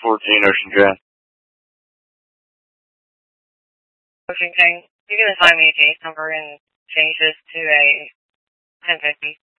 14 Ocean Drive. Ocean King, you can assign me a case number and change this to a 1050.